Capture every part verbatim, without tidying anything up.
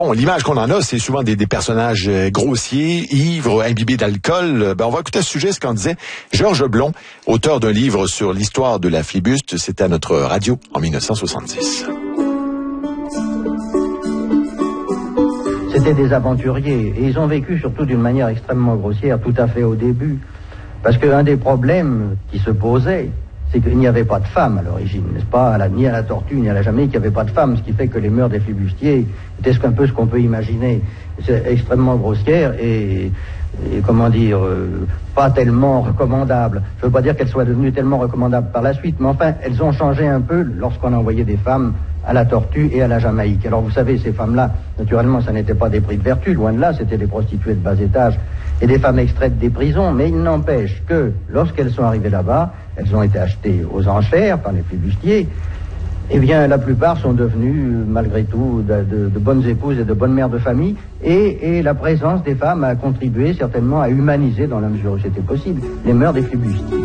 Bon, l'image qu'on en a, c'est souvent des, des personnages grossiers, ivres, imbibés d'alcool. Ben, on va écouter à ce sujet ce qu'en disait Georges Blond, auteur d'un livre sur l'histoire de la flibuste. C'était à notre radio en dix-neuf cent soixante-dix. C'était des aventuriers et ils ont vécu surtout d'une manière extrêmement grossière, tout à fait au début. Parce qu'un des problèmes qui se posait, c'est qu'il n'y avait pas de femmes à l'origine, n'est-ce pas? À la, ni à la Tortue, ni à la Jamaïque, il n'y avait pas de femmes, ce qui fait que les mœurs des flibustiers étaient un peu ce qu'on peut imaginer. C'est extrêmement grossière et, et comment dire, euh, pas tellement recommandable. Je ne veux pas dire qu'elles soient devenues tellement recommandables par la suite, mais enfin, elles ont changé un peu lorsqu'on a envoyé des femmes à la Tortue et à la Jamaïque. Alors vous savez, ces femmes-là, naturellement, ça n'était pas des prix de vertu, loin de là, c'était des prostituées de bas étage et des femmes extraites des prisons, mais il n'empêche que lorsqu'elles sont arrivées là-bas, elles ont été achetées aux enchères par les flibustiers. Eh bien, la plupart sont devenues, malgré tout, de, de, de bonnes épouses et de bonnes mères de famille, et, et la présence des femmes a contribué certainement à humaniser, dans la mesure où c'était possible, les mœurs des flibustiers.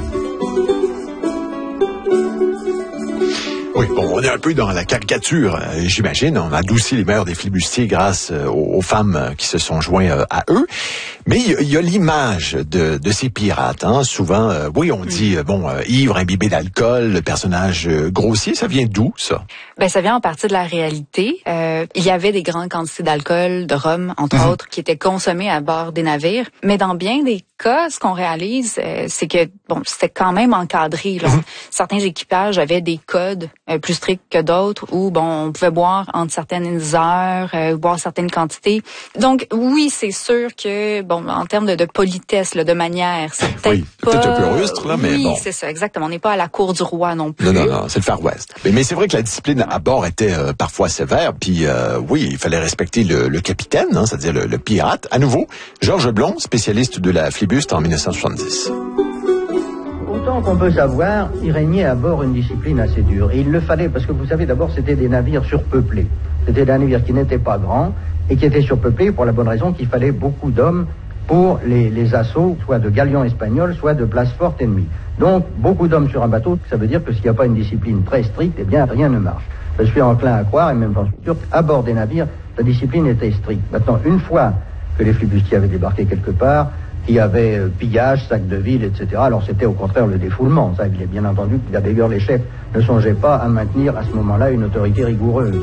Oui, bon, on est un peu dans la caricature, euh, j'imagine. On adoucit les mœurs des flibustiers grâce euh, aux, aux femmes euh, qui se sont joints euh, à eux. Mais il y, y a l'image de, de ces pirates. Hein. Souvent, euh, oui, on dit, euh, bon, euh, ivre, imbibé d'alcool, le personnage euh, grossier. Ça vient d'où, ça? Ben, ça vient en partie de la réalité. Euh, il y avait des grandes quantités d'alcool, de rhum, entre mmh. autres, qui étaient consommés à bord des navires. Mais dans bien des cas, ce qu'on réalise, euh, c'est que, bon, c'était quand même encadré. Là. Mmh. Certains équipages avaient des codes euh, plus stricts que d'autres où, bon, on pouvait boire entre certaines heures, euh, boire certaines quantités. Donc, oui, c'est sûr que, bon, en termes de, de politesse, là, de manière, c'est peut-être oui, pas... peut-être un peu rustre, là, mais oui, bon. Oui, c'est ça, exactement. On n'est pas à la cour du roi non plus. Non, non, non, c'est le Far West. Mais, mais c'est vrai que la discipline à bord était euh, parfois sévère, puis euh, oui, il fallait respecter le, le capitaine, hein, c'est-à-dire le, le pirate. À nouveau, Georges Blond, spécialiste de la flibuste en dix-neuf cent soixante-dix. Autant qu'on peut savoir, il régnait à bord une discipline assez dure. Et il le fallait, parce que vous savez, d'abord, c'était des navires surpeuplés. C'était des navires qui n'étaient pas grands et qui étaient surpeuplés pour la bonne raison qu'il fallait beaucoup d'hommes pour les, les assauts, soit de galions espagnols, soit de places fortes ennemies. Donc, beaucoup d'hommes sur un bateau, ça veut dire que s'il n'y a pas une discipline très stricte, eh bien, rien ne marche. Je suis enclin à croire, et même j'en suis sûr, qu'à bord des navires, la discipline était stricte. Maintenant, une fois que les flibustiers avaient débarqué quelque part, il y avait euh, pillage, sac de ville, et cetera. Alors c'était au contraire le défoulement. Ça, il est bien entendu que d'ailleurs les chefs ne songeaient pas à maintenir à ce moment-là une autorité rigoureuse.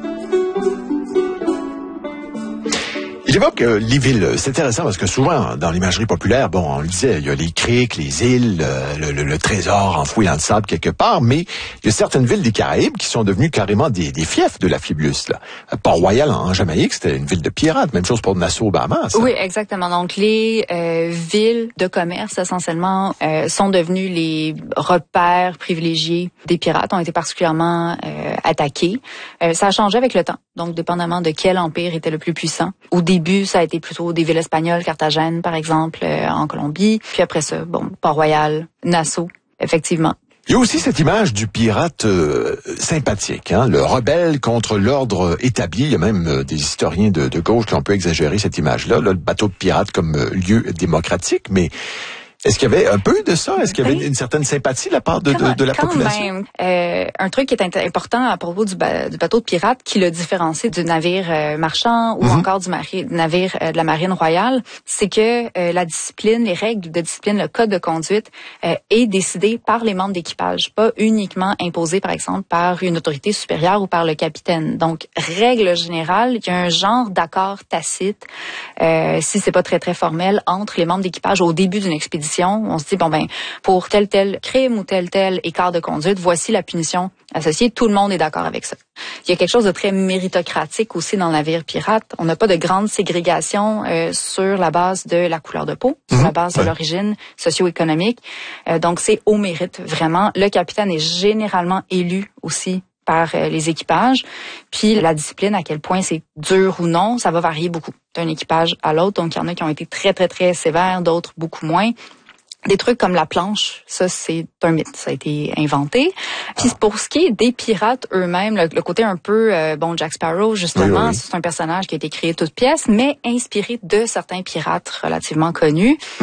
Il évoque euh, les villes. C'est intéressant parce que souvent, dans l'imagerie populaire, bon, on le disait, il y a les criques, les îles, euh, le, le, le trésor enfoui dans le sable quelque part, mais il y a certaines villes des Caraïbes qui sont devenues carrément des, des fiefs de la flibuste. Là. Port-Royal, en, en Jamaïque, c'était une ville de pirates. Même chose pour Nassau, aux Bahamas. Oui, exactement. Donc, les euh, villes de commerce, essentiellement, euh, sont devenues les repères privilégiés des pirates, ont été particulièrement euh, attaqués. Euh, ça a changé avec le temps. Donc, dépendamment de quel empire était le plus puissant. Au début, ça a été plutôt des villes espagnoles, Carthagène, par exemple, euh, en Colombie. Puis après ça, bon, Port-Royal, Nassau, effectivement. Il y a aussi cette image du pirate euh, sympathique, hein, le rebelle contre l'ordre établi. Il y a même euh, des historiens de, de gauche qui ont pu exagérer cette image-là, là, le bateau de pirate comme euh, lieu démocratique, mais... Est-ce qu'il y avait un peu de ça? Est-ce qu'il y avait une certaine sympathie de la part de, de, de la quand population? Même. Euh, un truc qui est important à propos du, ba- du bateau de pirate qui le différencie du navire euh, marchand ou mm-hmm. encore du mari- navire euh, de la marine royale, c'est que euh, la discipline, les règles de discipline, le code de conduite euh, est décidé par les membres d'équipage, pas uniquement imposé par exemple par une autorité supérieure ou par le capitaine. Donc, règle générale, il y a un genre d'accord tacite, euh, si c'est pas très très formel, entre les membres d'équipage au début d'une expédition. On se dit, bon ben, pour tel tel crime ou tel tel écart de conduite, voici la punition associée. Tout le monde est d'accord avec ça. Il y a quelque chose de très méritocratique aussi dans le navire pirate. On n'a pas de grande ségrégation euh, sur la base de la couleur de peau, mmh, sur la base ouais. de l'origine socio-économique. Euh, donc, c'est au mérite, vraiment. Le capitaine est généralement élu aussi par euh, les équipages. Puis la discipline, à quel point c'est dur ou non, ça va varier beaucoup d'un équipage à l'autre. Donc, il y en a qui ont été très, très, très sévères, d'autres beaucoup moins. Des trucs comme la planche, ça c'est un mythe, ça a été inventé. Puis ah. pour ce qui est des pirates eux-mêmes, le, le côté un peu euh, bon Jack Sparrow justement, oui, oui. c'est un personnage qui a été créé toute pièce, mais inspiré de certains pirates relativement connus. Mm-hmm.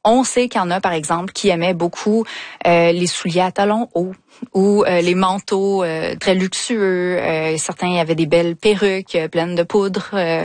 On sait qu'il y en a, par exemple, qui aimaient beaucoup euh, les souliers à talons hauts ou euh, les manteaux euh, très luxueux. Euh, certains avaient des belles perruques euh, pleines de poudre. Euh,